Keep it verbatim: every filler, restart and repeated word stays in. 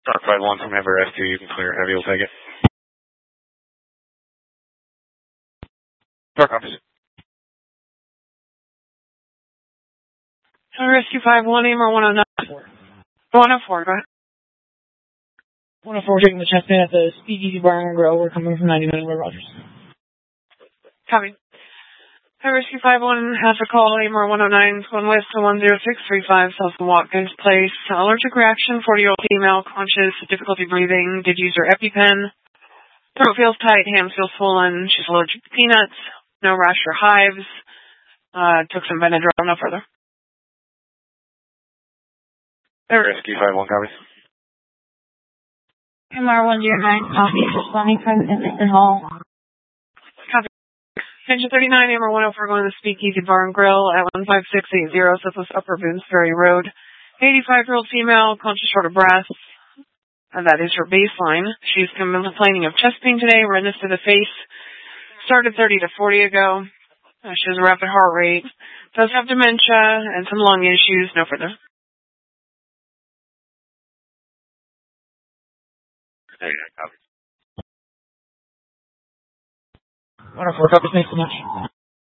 Dark five one from Ever Rescue, you can clear. Heavy will take it. Dark office. Rescue five one, Amer one oh nine. one oh four, go ahead. one oh four taking the chest in at the Speakeasy Bar and Grill. We're coming from ninety-nine Road Rogers. Copy. Rescue five one has a call, Amer one oh nine, one west to one oh six three five, South Watkins Place. Allergic reaction, forty-year-old female, conscious, difficulty breathing, did use her EpiPen. Throat feels tight, hands feel swollen, she's allergic to peanuts, no rash or hives. Uh, took some Benadryl, no further. Rescue five one, copy. M R one oh nine, copy, responding from Instant Hall. Copy. Engine thirty-nine, Amer one oh four going to the Speakeasy Bar and Grill at one five six eight zero, Southwest Upper Boonesbury Road. eighty-five-year-old female, conscious, short of breath. And that is her baseline. She's complaining of chest pain today, redness to the face. Started thirty to forty ago. Uh, she has a rapid heart rate. Does have dementia and some lung issues. No further. There you go, copy. one oh four, copy, thanks so much.